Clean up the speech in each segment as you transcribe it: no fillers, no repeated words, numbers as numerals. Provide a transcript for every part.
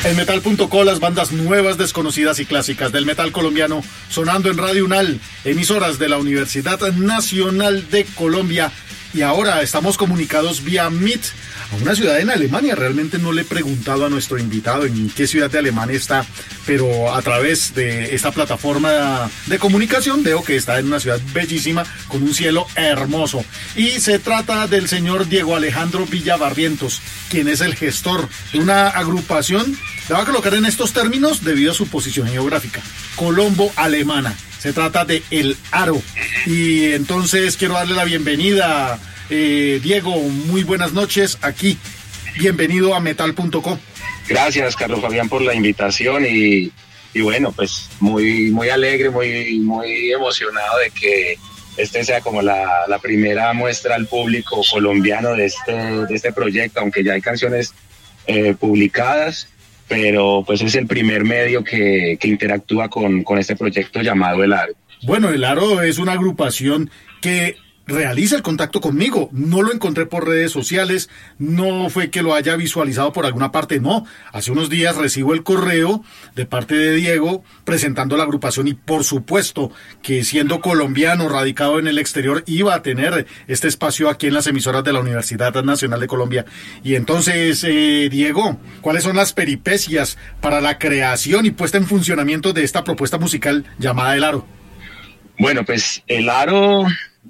En Metal.co, las bandas nuevas, desconocidas y clásicas del metal colombiano, sonando en Radio UNAL, emisoras de la Universidad Nacional de Colombia. Y ahora estamos comunicados vía Meet a una ciudad en Alemania. Realmente no le he preguntado a nuestro invitado en qué ciudad de Alemania está, pero a través de esta plataforma de comunicación veo que está en una ciudad bellísima con un cielo hermoso. Y se trata del señor Diego Alejandro Villabarrientos, quien es el gestor de una agrupación, le voy a colocar en estos términos debido a su posición geográfica, colombo-alemana. Se trata de El Aro. Y entonces quiero darle la bienvenida, Diego, muy buenas noches aquí. Bienvenido a Metal.co. Gracias, Carlos Fabián, por la invitación y bueno, pues muy alegre, muy emocionado de que este sea como la primera muestra al público colombiano de este proyecto, aunque ya hay canciones publicadas, pero pues es el primer medio que interactúa con este proyecto llamado El Aro. Bueno, El Aro es una agrupación que realiza el contacto conmigo. No lo encontré por redes sociales, no fue que lo haya visualizado por alguna parte, no. Hace unos días recibo el correo de parte de Diego presentando la agrupación y por supuesto que siendo colombiano radicado en el exterior iba a tener este espacio aquí en las emisoras de la Universidad Nacional de Colombia. Y entonces, Diego, ¿cuáles son las peripecias para la creación y puesta en funcionamiento de esta propuesta musical llamada El Aro? Bueno, pues El Aro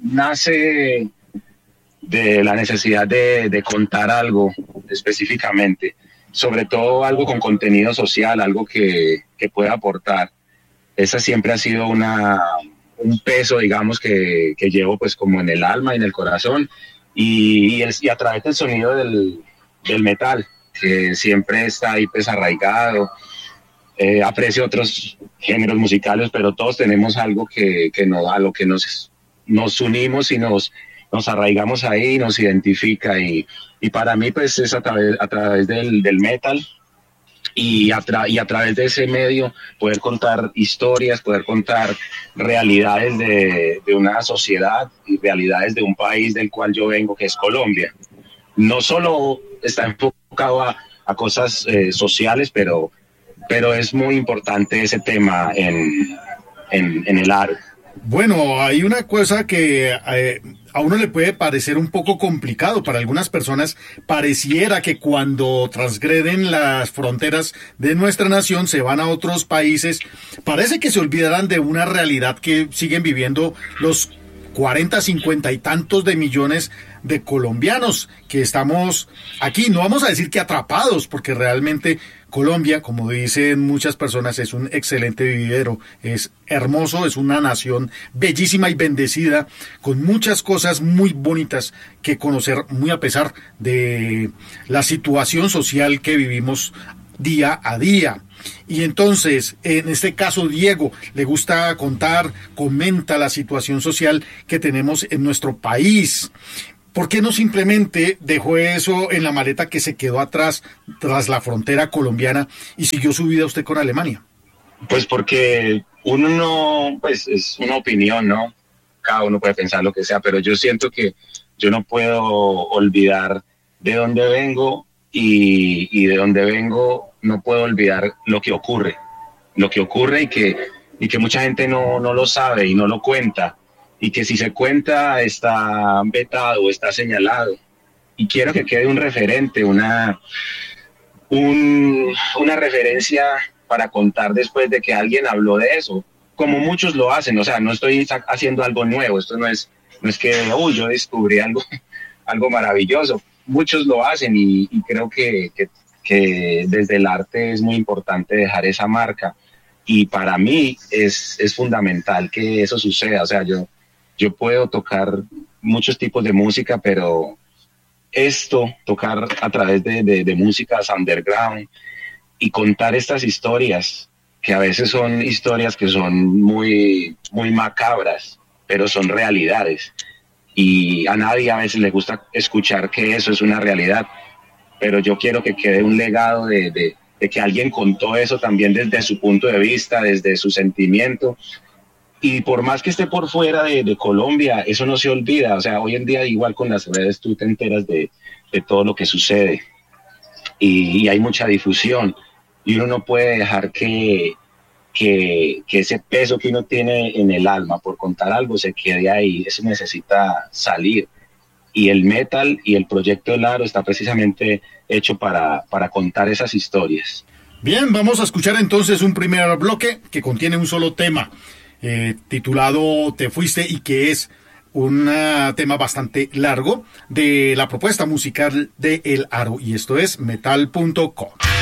nace de la necesidad de contar algo específicamente, sobre todo algo con contenido social, algo que pueda aportar. Esa siempre ha sido un peso, digamos, que llevo pues como en el alma y en el corazón y a través del sonido del metal, que siempre está ahí pues arraigado. Aprecio otros géneros musicales, pero todos tenemos algo a lo que nos unimos y nos arraigamos ahí, nos identifica y para mí pues es a través del metal y a través de ese medio poder contar historias, poder contar realidades de una sociedad y realidades de un país del cual yo vengo, que es Colombia. No solo está enfocado a cosas sociales, pero es muy importante ese tema en El Aro. Bueno, hay una cosa que a uno le puede parecer un poco complicado. Para algunas personas pareciera que cuando transgreden las fronteras de nuestra nación se van a otros países, parece que se olvidarán de una realidad que siguen viviendo los 40, 50 y tantos de millones de colombianos que estamos aquí. No vamos a decir que atrapados, porque realmente Colombia, como dicen muchas personas, es un excelente vividero, es hermoso, es una nación bellísima y bendecida, con muchas cosas muy bonitas que conocer, muy a pesar de la situación social que vivimos día a día. Y entonces, en este caso, Diego le gusta contar, comenta la situación social que tenemos en nuestro país. ¿Por qué no simplemente dejó eso en la maleta que se quedó atrás, tras la frontera colombiana, y siguió su vida usted con Alemania? Pues porque uno no, pues es una opinión, ¿no? Cada uno puede pensar lo que sea, pero yo siento que yo no puedo olvidar de dónde vengo y de dónde vengo no puedo olvidar lo que ocurre y que mucha gente no lo sabe y no lo cuenta. Y que si se cuenta está vetado, está señalado. Y quiero que quede un referente, una referencia para contar después de que alguien habló de eso, como muchos lo hacen. O sea, no estoy haciendo algo nuevo, esto no es que yo descubrí algo maravilloso. Muchos lo hacen y creo que desde el arte es muy importante dejar esa marca. Y para mí es fundamental que eso suceda. O sea, yo puedo tocar muchos tipos de música, pero tocar a través de músicas underground y contar estas historias, que a veces son historias que son muy, muy macabras, pero son realidades. Y a nadie a veces le gusta escuchar que eso es una realidad, pero yo quiero que quede un legado de que alguien contó eso también desde su punto de vista, desde su sentimiento. Y por más que esté por fuera de Colombia, eso no se olvida. O sea, hoy en día igual con las redes tú te enteras de todo lo que sucede y hay mucha difusión. y uno no puede dejar que ese peso que uno tiene en el alma por contar algo se quede ahí. Eso necesita salir. Y el metal y el proyecto del Aro está precisamente hecho para contar esas historias. Bien, vamos a escuchar entonces un primer bloque que contiene un solo tema, titulado Te Fuiste, y que es un tema bastante largo de la propuesta musical de El Aro, y esto es metal.com.